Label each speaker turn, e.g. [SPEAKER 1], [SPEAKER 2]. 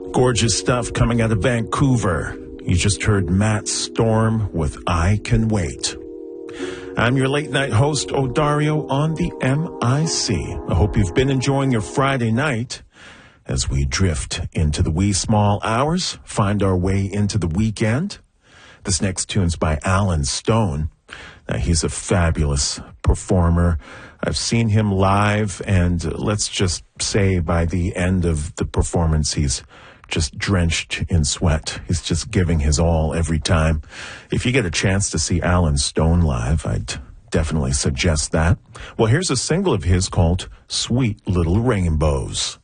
[SPEAKER 1] Gorgeous stuff coming out of Vancouver. You just heard Matt Storm with I Can Wait. I'm your late night host, Odario, on the MIC. I hope you've been enjoying your Friday night as we drift into the wee small hours, find our way into the weekend. This next tune's by Alan Stone. Now, he's a fabulous performer. I've seen him live, and let's just say by the end of the performance, he's just drenched in sweat. He's just giving his all every time. If you get a chance to see Alan Stone live, I'd definitely suggest that. Well, here's a single of his called Sweet Little Rainbows.